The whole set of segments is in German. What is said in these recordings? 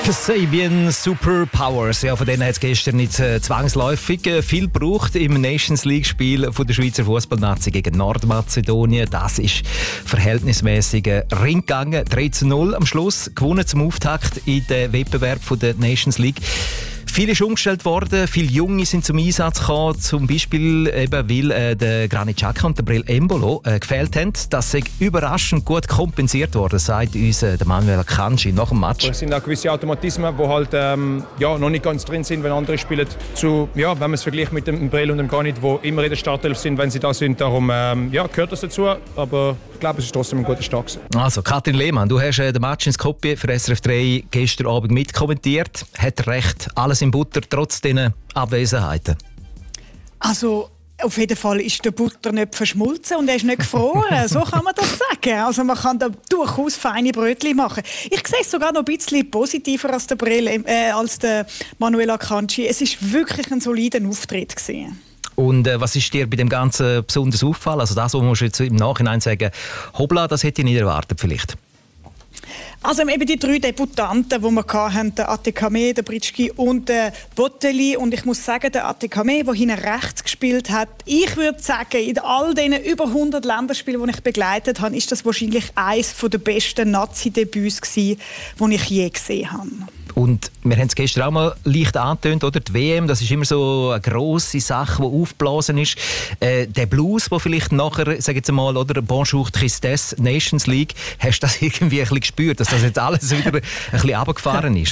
Kasabian Superpowers. Ja, von denen hat es gestern nicht zwangsläufig viel gebraucht im Nations League-Spiel der Schweizer Fußballnazi gegen Nordmazedonien. Das ist verhältnismäßig Ring gegangen. 3:0 am Schluss, gewonnen zum Auftakt in den Wettbewerb der Nations League. Viel ist umgestellt worden, viele Junge sind zum Einsatz gekommen, zum Beispiel eben, weil der Granit Xhaka und der Breel Embolo gefehlt haben. Das ist überraschend gut kompensiert worden, sagt uns der Manuel Akanji nach dem Match. Es sind auch gewisse Automatismen, die halt, noch nicht ganz drin sind, wenn andere spielen. Wenn man es vergleicht mit dem Breel und dem Granit, die immer in der Startelf sind, wenn sie da sind. Darum gehört das dazu, aber ich glaube, es ist trotzdem ein guter Start. Also, Katrin Lehmann, du hast den Match in Skopje für SRF 3 gestern Abend mitkommentiert. Hat recht, alles in Butter, trotz diesen Abwesenheiten? Also, auf jeden Fall ist der Butter nicht verschmolzen und er ist nicht gefroren. So kann man das sagen. Also man kann da durchaus feine Brötchen machen. Ich sehe es sogar noch ein bisschen positiver als der Manuel Akanji. Es war wirklich ein solider Auftritt gewesen. Und was ist dir bei dem Ganzen besonders aufgefallen? Also das, was man jetzt im Nachhinein sagen, hoppla, das hätte ich nicht erwartet vielleicht. Also eben die 3 Debutanten, die wir hatten, der Atekame, der Britschki und der Botteli. Und ich muss sagen, der Atekame, der hinten rechts gespielt hat, ich würde sagen, in all diesen über 100 Länderspielen, die ich begleitet habe, ist das wahrscheinlich eines der besten Nazi-Debüts gewesen, die ich je gesehen habe. Und wir haben es gestern auch mal leicht angetönt, oder? Die WM, das ist immer so eine grosse Sache, die aufgeblasen ist. Der Blues, der vielleicht nachher, sag jetzt mal, oder Bonjour Tristesse, Nations League, hast du das irgendwie ein bisschen gespürt, dass das jetzt alles wieder ein bisschen runtergefahren ist?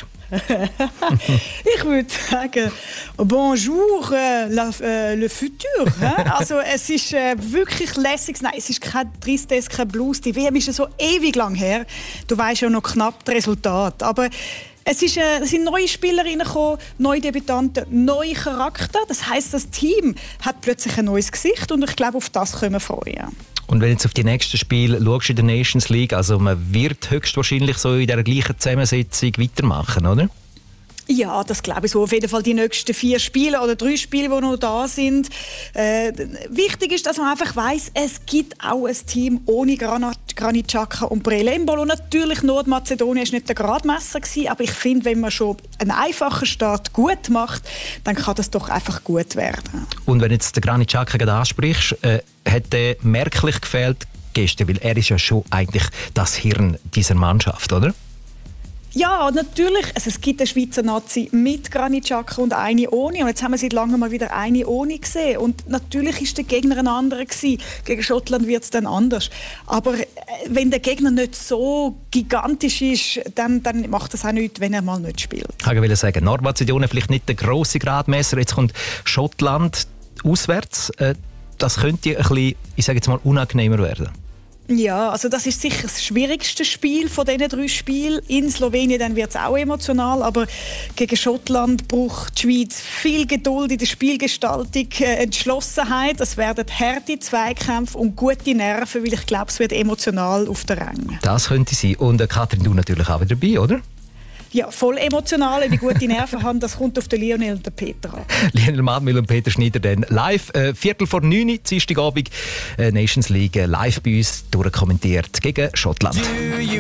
Ich würde sagen, Bonjour le futur. Also es ist wirklich lässig. Nein, es ist kein Tristesse, kein Blues. Die WM ist ja so ewig lang her. Du weißt ja noch knapp das Resultat. Aber es sind neue Spieler reingekommen, neue Debütanten, neue Charakter. Das heisst, das Team hat plötzlich ein neues Gesicht und ich glaube, auf das können wir freuen. Und wenn du jetzt auf die nächsten Spiele schaust in der Nations League, also man wird höchstwahrscheinlich so in der gleichen Zusammensetzung weitermachen, oder? Ja, das glaube ich so. Auf jeden Fall die nächsten 4 Spiele oder 3 Spiele, die noch da sind. Wichtig ist, dass man einfach weiss, es gibt auch ein Team ohne Granit Xhaka und Breel Embolo. Natürlich, Nordmazedonien war nicht der Gradmesser gewesen, aber ich finde, wenn man schon einen einfachen Start gut macht, dann kann das doch einfach gut werden. Und wenn jetzt den Granit Xhaka gerade ansprichst, hat der merklich gefehlt gestern, weil er ist ja schon eigentlich das Hirn dieser Mannschaft, oder? Ja, natürlich. Also es gibt eine Schweizer Nazi mit Granit Xhaka und eine ohne. Und jetzt haben wir seit langem mal wieder eine ohne gesehen. Und natürlich ist der Gegner ein anderer gewesen. Gegen Schottland wird es dann anders. Aber wenn der Gegner nicht so gigantisch ist, dann macht das auch nichts, wenn er mal nicht spielt. Ich wollte sagen, Nordmazedonien vielleicht nicht der grosse Gradmesser. Jetzt kommt Schottland auswärts. Das könnte ein bisschen, ich sage jetzt mal, unangenehmer werden. Ja, also das ist sicher das schwierigste Spiel von diesen 3 Spielen. In Slowenien dann wird es auch emotional, aber gegen Schottland braucht die Schweiz viel Geduld in der Spielgestaltung, Entschlossenheit. Es werden harte Zweikämpfe und gute Nerven, weil ich glaube, es wird emotional auf der Ränge. Das könnte sein. Und Katrin, du natürlich auch wieder dabei, oder? Ja, voll emotional, wie gute Nerven haben, das kommt auf den Lionel und den Peter an. Lionel Madmühl und Peter Schneider dann live, 8:45, Dienstagabend, Nations League, live bei uns durchkommentiert gegen Schottland.